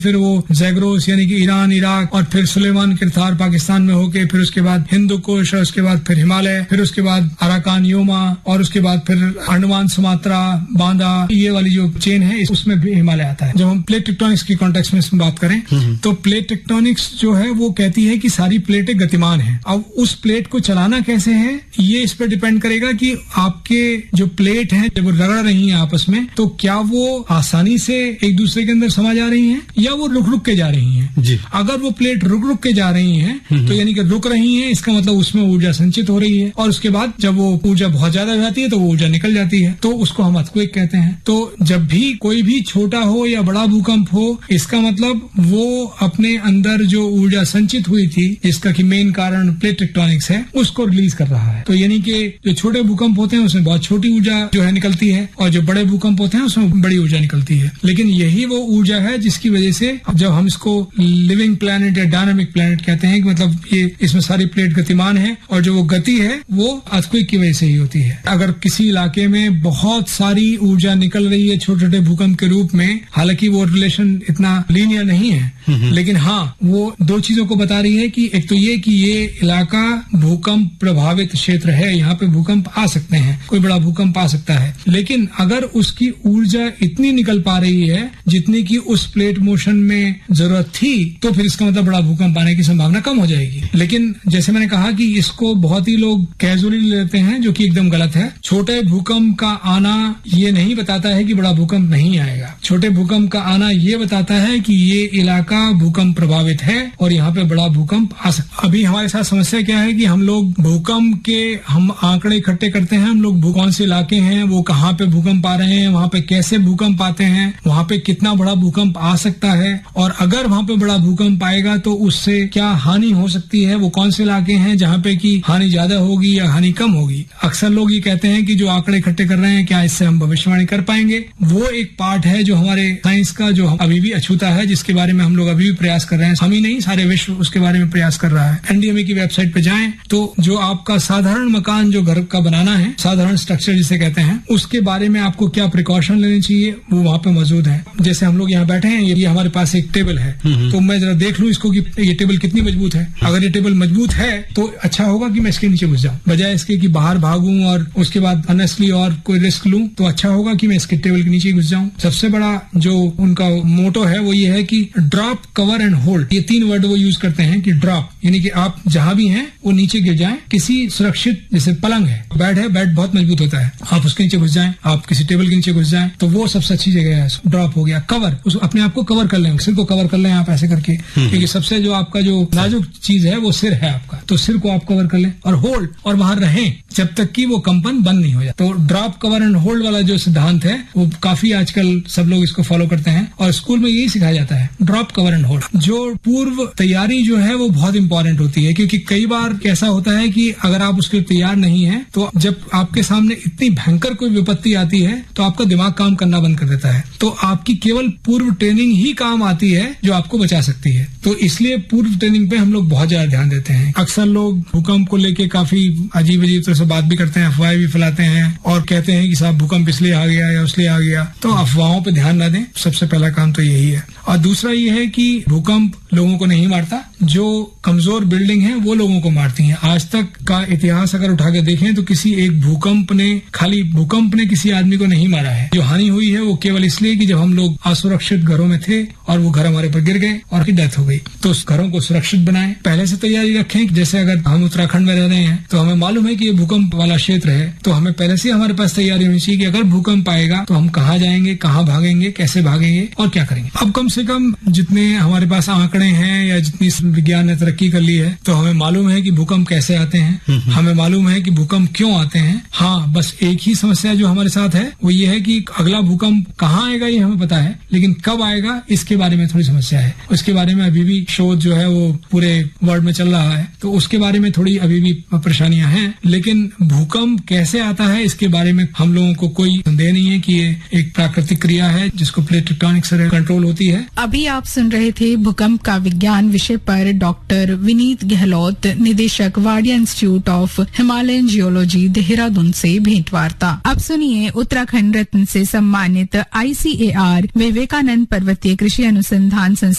फिर वो जैग्रोस यानी कि ईरान, इराक, और फिर सुलेमान के थार पाकिस्तान में होके, फिर उसके बाद हिंदू कुश, और उसके बाद फिर हिमालय, फिर उसके बाद अराकान योमा, और उसके बाद फिर अंडमान, सुमात्रा, बांदा, ये वाली जो चेन है उसमें भी हिमालय आता है। जब हम प्लेट टेक्टोनिक्स की कॉन्टेक्स्ट में इसमें बात करें तो प्लेट टेक्टोनिक्स जो है वो कहती है कि सारी प्लेटें गतिमान हैं। अब उस प्लेट को चलाना कैसे है ये इस पर डिपेंड करेगा कि आपके जो प्लेट हैं जब वो रगड़ रही हैं आपस में, तो क्या वो आसानी से एक दूसरे के अंदर समा जा रही हैं या वो रुक रुक के जा रही हैं। जी। अगर वो प्लेट रुक रुक के जा रही हैं तो यानी कि रुक रही हैं, इसका मतलब उसमें ऊर्जा संचित हो रही है, और उसके बाद जब वो ऊर्जा बहुत ज्यादा हो जाती है तो वो ऊर्जा निकल जाती है, तो उसको हम अर्थक्वेक कहते हैं। तो जब भी कोई भी छोटा हो या बड़ा भूकंप हो, इसका मतलब वो अपने अंदर जो ऊर्जा संचित हुई थी, जिसका कि मेन कारण प्लेट टेक्टोनिक्स है, उसको रिलीज कर रहा है। तो यानी कि जो छोटे भूकंप होते हैं उसमें बहुत छोटी ऊर्जा जो है निकलती है, और जो बड़े भूकंप होते हैं उसमें बड़ी ऊर्जा निकलती है। लेकिन यही वो ऊर्जा है जिसकी वजह से जब हम इसको लिविंग प्लैनेट या डायनामिक प्लैनेट कहते हैं, कि मतलब ये इसमें सारी प्लेट गतिमान है, और जो वो गति है वो अर्थक्वेक की वजह से ही होती है। अगर किसी इलाके में बहुत सारी ऊर्जा निकल रही है छोटे छोटे भूकंप के रूप में, हालांकि वो रिलेशन इतना लीनियर नहीं है, लेकिन हाँ वो दो चीजों को बता रही है कि एक तो ये कि ये इलाका भूकंप प्रभावित क्षेत्र है, यहाँ पे भूकंप आ सकते हैं, कोई बड़ा भूकंप आ सकता है, लेकिन अगर उसकी ऊर्जा इतनी निकल पा रही है जितनी की उस प्लेट मोशन में जरूरत थी, तो फिर इसका मतलब बड़ा भूकंप आने की संभावना कम हो जाएगी। लेकिन जैसे मैंने कहा कि इसको बहुत ही लोग कैजुअली लेते हैं, जो कि एकदम गलत है। छोटे भूकंप का आना ये नहीं बताता है कि बड़ा भूकंप नहीं आएगा। छोटे भूकंप का आना ये बताता है कि ये इलाका भूकंप प्रभावित है और यहाँ पे बड़ा भूकंप आ सकता। अभी हमारे साथ समस्या क्या है कि हम लोग भूकंप के हम आंकड़े इकट्ठे करते हैं, हम लोग कौन से इलाके हैं, वो कहाँ पे भूकंप आ रहे हैं, वहाँ पे कैसे भूकंप आते हैं, वहाँ पे कितना बड़ा भूकंप आ सकता है, और अगर वहाँ पे बड़ा भूकंप आएगा तो उससे क्या हानि हो सकती है, वो कौन से इलाके हैं जहाँ पे की हानि ज्यादा होगी या हानि कम होगी। अक्सर लोग ये कहते हैं कि जो आंकड़े इकट्ठे कर रहे हैं क्या इससे हम भविष्यवाणी कर पाएंगे। वो एक पार्ट है जो हमारे साइंस का जो अभी भी अछूता है, जिसके बारे में हम लोग अभी भी प्रयास कर रहे हैं। हम ही नहीं, सारे विश्व उसके बारे में प्रयास कर रहा है। एनडीएमए की वेबसाइट पे जाएं तो जो आपका साधारण मकान जो घर का बनाना है, साधारण स्ट्रक्चर जिसे कहते हैं, उसके बारे में आपको क्या प्रिकॉशन लेने चाहिए वो वहाँ पे मौजूद है। जैसे हम लोग यहाँ बैठे हैं, ये हमारे पास एक टेबल है, तो मैं जरा देख लूँ इसको कि ये टेबल कितनी मजबूत है। अगर ये टेबल मजबूत है तो अच्छा होगा कि मैं इसके नीचे घुस जाऊँ, बजाय इसके कि बाहर भागूं और उसके बाद अननेसेसरी और कोई रिस्क लूं, तो अच्छा होगा कि मैं इसके टेबल के नीचे घुस जाऊं। सबसे बड़ा जो उनका मोटो है वो ये है कि ड्रॉप, कवर एंड होल्ड, ये तीन वर्ड वो यूज करते हैं। कि ड्रॉप यानी कि आप जहां भी हैं वो नीचे गिर जाएं, किसी सुरक्षित, जैसे पलंग है, बेड है, बेड बहुत मजबूत होता है, आप उसके नीचे घुस जाएं, आप किसी टेबल के नीचे घुस जाएं, तो वो सबसे अच्छी जगह है। ड्रॉप हो गया। कवर, उस अपने आप को कवर कर लें, सिर को कवर कर लें आप ऐसे करके, क्योंकि सबसे जो आपका जो नाजुक चीज है वो सिर है आपका, तो सिर को आप कवर कर लें और होल्ड, और बाहर रहें जब तक कि वो कंपन बंद नहीं हो जाए। तो ड्रॉप, कवर एंड होल्ड वाला जो सिद्धांत है वो काफी आजकल सब लोग इसको फॉलो करते हैं, और स्कूल में यही सिखाया जाता है, ड्रॉप, कवर एंड होल्ड। जो पूर्व तैयारी जो है वो बहुत इंपॉर्टेंट होती है, क्योंकि कई बार ऐसा होता है कि अगर आप उसके तैयार नहीं है तो जब आपके सामने इतनी भयंकर कोई विपत्ति आती है तो आपका दिमाग काम करना बंद कर देता है। तो आपकी केवल पूर्व ट्रेनिंग ही काम आती है जो आपको बचा सकती है। तो इसलिए पूर्व ट्रेनिंग पे हम लोग बहुत ज्यादा ध्यान देते हैं। अक्सर लोग भूकंप को लेके काफी अजीब अजीब तरह से बात भी करते हैं, अफवाहें भी फैलाते हैं और कहते हैं कि साहब भूकंप इसलिए आ गया या उसलिए आ गया। तो अफवाहों पे ध्यान न दें, सबसे पहला काम तो यही है। और दूसरा ये है कि भूकंप लोगों को नहीं मारता, जो कमजोर बिल्डिंग है वो लोगों को मारती हैं। आज तक का इतिहास अगर उठा के देखें तो किसी एक भूकंप ने, खाली भूकंप ने किसी आदमी को नहीं मारा है। जो हानि हुई है वो केवल इसलिए कि जब हम लोग असुरक्षित घरों में थे और वो घर हमारे पर गिर गए और की डेथ हो गई। तो उस घरों को सुरक्षित बनाएं, पहले से तैयारी रखें। जैसे अगर हम उत्तराखंड में रह रहे हैं तो हमें मालूम है कि ये भूकंप वाला क्षेत्र है, तो हमें पहले से हमारे पास तैयारी होनी चाहिए कि अगर भूकंप आएगा तो हम कहाँ जाएंगे, कहाँ भागेंगे, कैसे भागेंगे और क्या करेंगे। अब कम से कम जितने हमारे पास आंकड़े हैं या जितनी विज्ञान ने तरक्की कर ली है, तो हमें मालूम है कि भूकंप कैसे आते हैं, हमें मालूम है कि भूकंप क्यों आते हैं। हाँ, बस एक ही समस्या जो हमारे साथ है वो ये है कि अगला भूकंप कहाँ आएगा ये हमें पता है, लेकिन कब आएगा इसके बारे में थोड़ी समस्या है। उसके बारे में अभी भी शोध जो है वो पूरे वर्ल्ड में चल रहा है, तो उसके बारे में थोड़ी अभी भी परेशानियां हैं। लेकिन भूकंप कैसे आता है इसके बारे में हम लोगों को कोई संदेह नहीं है कि ये एक प्राकृतिक क्रिया है जिसको प्लेट टेक्टोनिक्स से कंट्रोल होती है। अभी आप सुन रहे थे भूकंप का विज्ञान विषय पर डॉक्टर विनीत गहलोत, निदेशक Wadia institute of Himalayan geology, Dehradun से भेंटवार्ता। अब सुनिए उत्तराखंड रत्न से सम्मानित ICAR विवेकानंद पर्वतीय कृषि अनुसंधान संस्थान